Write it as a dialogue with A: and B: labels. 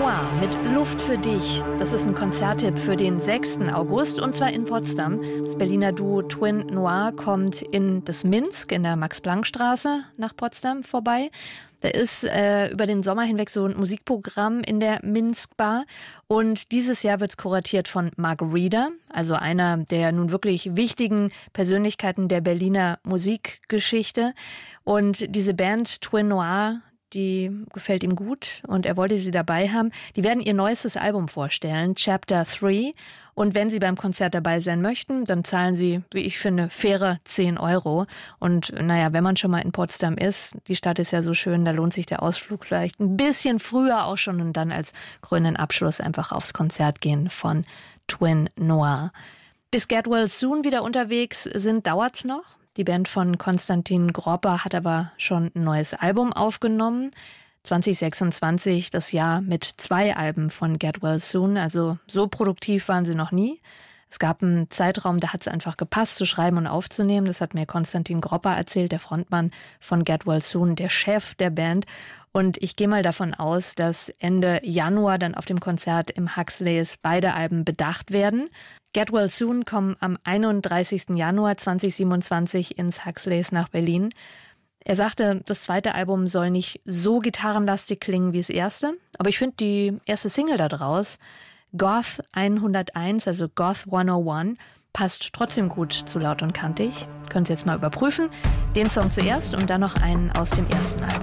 A: Noir mit Luft für dich. Das ist ein Konzerttipp für den 6. August und zwar in Potsdam. Das Berliner Duo Twin Noir kommt in das Minsk in der Max-Planck-Straße nach Potsdam vorbei. Da ist über den Sommer hinweg so ein Musikprogramm in der Minsk-Bar und dieses Jahr wird es kuratiert von Mark Reeder, also einer der nun wirklich wichtigen Persönlichkeiten der Berliner Musikgeschichte. Und diese Band Twin Noir, die gefällt ihm gut und er wollte sie dabei haben. Die werden ihr neuestes Album vorstellen, Chapter 3. Und wenn Sie beim Konzert dabei sein möchten, dann zahlen Sie, wie ich finde, faire 10 €. Und naja, wenn man schon mal in Potsdam ist, die Stadt ist ja so schön, da lohnt sich der Ausflug vielleicht ein bisschen früher auch schon und dann als krönenden Abschluss einfach aufs Konzert gehen von Twin Noir. Bis Get Well Soon wieder unterwegs sind, dauert's noch. Die Band von Konstantin Gropper hat aber schon ein neues Album aufgenommen. 2026, das Jahr mit 2 Alben von Get Well Soon. Also so produktiv waren sie noch nie. Es gab einen Zeitraum, da hat es einfach gepasst, zu schreiben und aufzunehmen. Das hat mir Konstantin Gropper erzählt, der Frontmann von Get Well Soon, der Chef der Band. Und ich gehe mal davon aus, dass Ende Januar dann auf dem Konzert im Huxleys beide Alben bedacht werden. Get Well Soon kommen am 31. Januar 2027 ins Huxleys nach Berlin. Er sagte, das zweite Album soll nicht so gitarrenlastig klingen wie das erste, aber ich finde die erste Single da draus, Goth 101, also Goth 101, passt trotzdem gut zu Laut und Kantig. Könnt ihr jetzt mal überprüfen. Den Song zuerst und dann noch einen aus dem ersten Album.